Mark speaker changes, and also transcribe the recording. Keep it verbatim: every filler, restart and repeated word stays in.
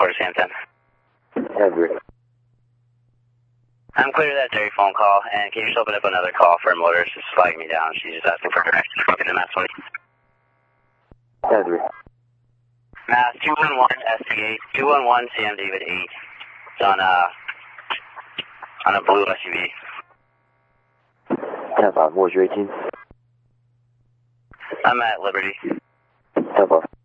Speaker 1: quarter Sam ten.
Speaker 2: Everett.
Speaker 1: I'm clear to that Derry phone call, and can you just open up another call for a motorist? Just flagging me down. She's just asking for directions from the Mass twenty.
Speaker 2: Everett.
Speaker 1: Mass two one one S T eight, two one one Sam David eight. It's on a, on a blue S U V.
Speaker 2: ten five, what was your eighteen?
Speaker 1: I'm at Liberty.
Speaker 2: ten five.